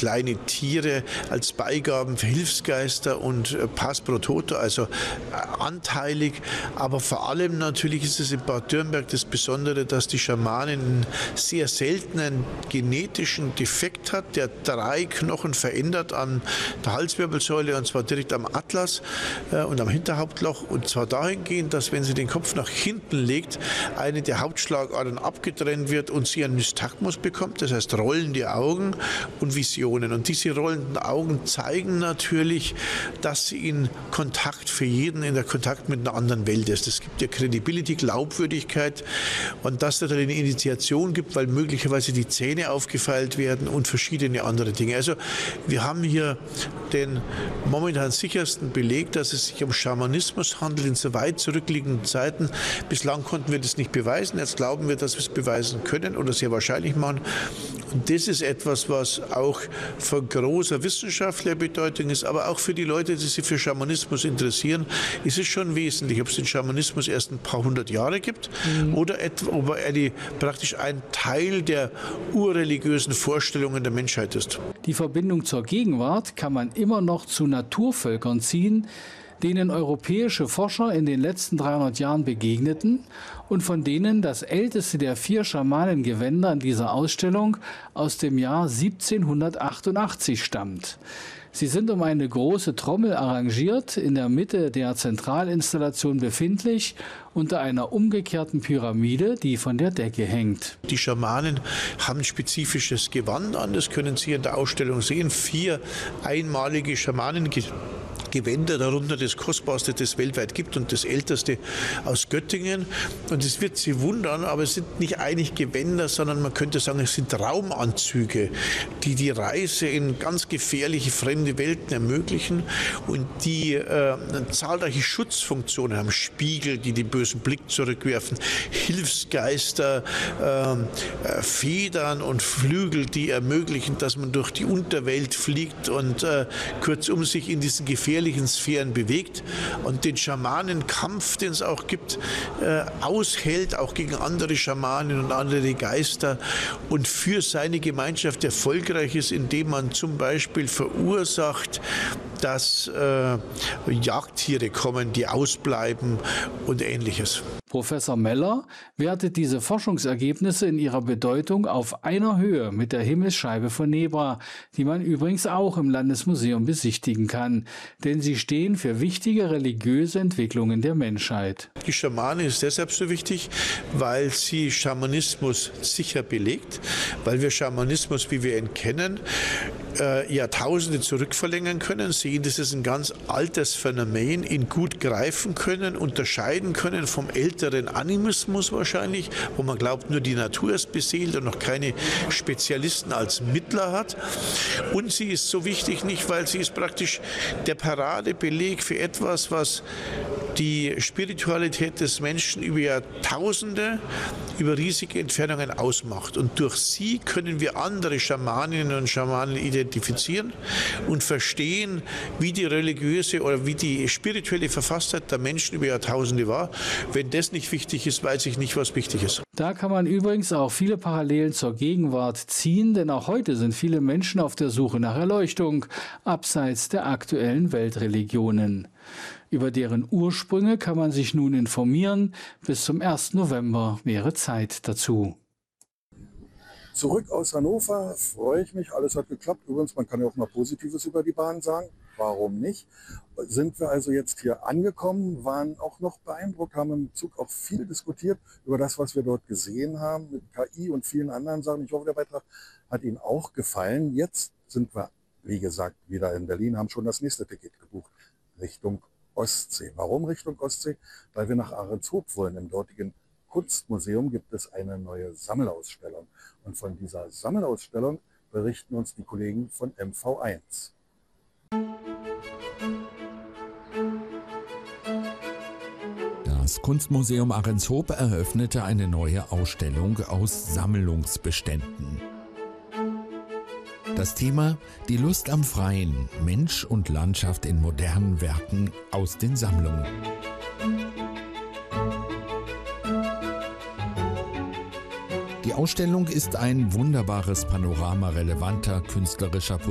kleine Tiere als Beigaben für Hilfsgeister und Pass pro Toto, also anteilig. Aber vor allem natürlich ist es in Bad Dürrenberg das Besondere, dass die Schamanen einen sehr seltenen genetischen Defekt hat, der 3 Knochen verändert an der Halswirbelsäule, und zwar direkt am Atlas und am Hinterhauptloch. Und zwar dahingehend, dass wenn sie den Kopf nach hinten legt, eine der Hauptschlagadern abgetrennt wird und sie einen Nystagmus bekommt, das heißt rollende Augen und Visionen. Und diese rollenden Augen zeigen natürlich, dass sie in Kontakt für jeden, in der Kontakt mit einer anderen Welt ist. Es gibt ja Credibility, Glaubwürdigkeit, und dass es eine Initiation gibt, weil möglicherweise die Zähne aufgefeilt werden und verschiedene andere Dinge. Also wir haben hier den momentan sichersten Beleg, dass es sich um Schamanismus handelt in so weit zurückliegenden Zeiten. Bislang konnten wir das nicht beweisen. Jetzt glauben wir, dass wir es beweisen können oder sehr wahrscheinlich machen. Und das ist etwas, was auch von großer wissenschaftlicher Bedeutung ist, aber auch für die Leute, die sich für Schamanismus interessieren, ist es schon wesentlich, ob es den Schamanismus erst ein paar hundert Jahre gibt oder ob er praktisch ein Teil der urreligiösen Vorstellungen der Menschheit ist. Die Verbindung zur Gegenwart kann man immer noch zu Naturvölkern ziehen, denen europäische Forscher in den letzten 300 Jahren begegneten und von denen das älteste der 4 Schamanengewänder in dieser Ausstellung aus dem Jahr 1788 stammt. Sie sind um eine große Trommel arrangiert, in der Mitte der Zentralinstallation befindlich, unter einer umgekehrten Pyramide, die von der Decke hängt. Die Schamanen haben ein spezifisches Gewand an, das können Sie in der Ausstellung sehen. 4 einmalige Schamanengewänder, darunter das kostbarste, das es weltweit gibt und das älteste aus Göttingen. Und es wird Sie wundern, aber es sind nicht eigentlich Gewänder, sondern man könnte sagen, es sind Raumanzüge, die die Reise in ganz gefährliche fremde Welten ermöglichen und die zahlreiche Schutzfunktionen haben. Spiegel, die den bösen Blick zurückwerfen, Hilfsgeister, Federn und Flügel, die ermöglichen, dass man durch die Unterwelt fliegt und kurzum sich in diesen gefährlichen Sphären bewegt und den Schamanenkampf, den es auch gibt, aushält, auch gegen andere Schamanen und andere Geister und für seine Gemeinschaft erfolgreich ist, indem man zum Beispiel verursacht, dass Jagdtiere kommen, die ausbleiben und Ähnliches. Professor Meller wertet diese Forschungsergebnisse in ihrer Bedeutung auf einer Höhe mit der Himmelsscheibe von Nebra, die man übrigens auch im Landesmuseum besichtigen kann, denn sie stehen für wichtige religiöse Entwicklungen der Menschheit. Die Schamane ist deshalb so wichtig, weil sie Schamanismus sicher belegt, weil wir Schamanismus, wie wir ihn kennen, Jahrtausende zurückverlängern können, sehen, das ist ein ganz altes Phänomen, ihn gut greifen können, unterscheiden können vom älteren Animismus wahrscheinlich, wo man glaubt, nur die Natur ist beseelt und noch keine Spezialisten als Mittler hat. Und sie ist so wichtig nicht, weil sie ist praktisch der Paradebeleg für etwas, was die Spiritualität des Menschen über Jahrtausende, über riesige Entfernungen ausmacht. Und durch sie können wir andere Schamaninnen und Schamanen identifizieren und verstehen, wie die religiöse oder wie die spirituelle Verfasstheit der Menschen über Jahrtausende war. Wenn das nicht wichtig ist, weiß ich nicht, was wichtig ist. Da kann man übrigens auch viele Parallelen zur Gegenwart ziehen, denn auch heute sind viele Menschen auf der Suche nach Erleuchtung, abseits der aktuellen Weltreligionen. Über deren Ursprünge kann man sich nun informieren. Bis zum 1. November wäre Zeit dazu. Zurück aus Hannover, freue ich mich, alles hat geklappt. Übrigens, man kann ja auch noch Positives über die Bahn sagen. Warum nicht? Sind wir also jetzt hier angekommen, waren auch noch beeindruckt, haben im Zug auch viel diskutiert über das, was wir dort gesehen haben, mit KI und vielen anderen Sachen. Ich hoffe, der Beitrag hat Ihnen auch gefallen. Jetzt sind wir, wie gesagt, wieder in Berlin, haben schon das nächste Ticket gebucht, Richtung Ostsee. Warum Richtung Ostsee? Weil wir nach Ahrenshoop wollen. Im dortigen Kunstmuseum gibt es eine neue Sammelausstellung. Und von dieser Sammelausstellung berichten uns die Kollegen von MV1. Das Kunstmuseum Ahrenshoop eröffnete eine neue Ausstellung aus Sammlungsbeständen. Das Thema: die Lust am Freien, Mensch und Landschaft in modernen Werken aus den Sammlungen. Die Ausstellung ist ein wunderbares Panorama relevanter künstlerischer